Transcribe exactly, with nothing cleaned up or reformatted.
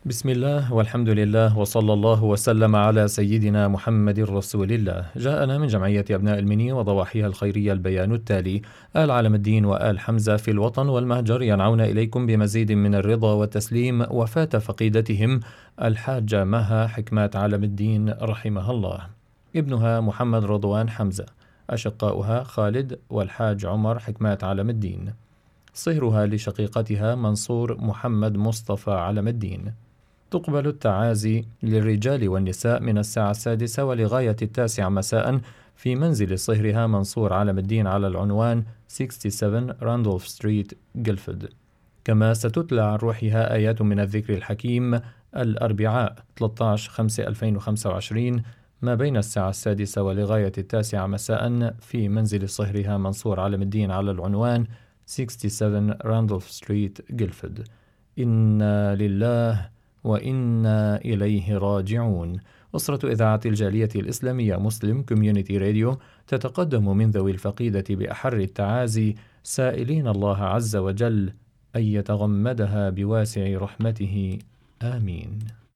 بسم الله والحمد لله وصلى الله وسلم على سيدنا محمد رسول الله. جاءنا من جمعية أبناء المني وضواحيها الخيرية البيان التالي: آل علم الدين وآل حمزة في الوطن والمهجر ينعون إليكم بمزيد من الرضا والتسليم وفاة فقيدتهم الحاجة مها حكمات علم الدين رحمها الله، ابنها محمد رضوان حمزة، أشقاؤها خالد والحاج عمر حكمات علم الدين، صهرها لشقيقتها منصور محمد مصطفى علم الدين. تقبل التعازي للرجال والنساء من الساعة السادسة ولغاية التاسعة مساء في منزل صهرها منصور علم الدين على العنوان سبعة وستين راندولف ستريت جلفد. كما ستتلى عن روحها آيات من الذكر الحكيم الأربعاء ثلاثة عشر خمسة ألفين وخمسة وعشرين ما بين الساعة السادسة ولغاية التاسعة مساء في منزل صهرها منصور علم الدين على العنوان سبعة وستين راندولف ستريت جلفد. إنا لله وإنا إليه راجعون. أسرة إذاعة الجالية الإسلامية مسلم كوميونيتي راديو تتقدم من ذوي الفقيدة بأحر التعازي، سائلين الله عز وجل أن يتغمدها بواسع رحمته، آمين.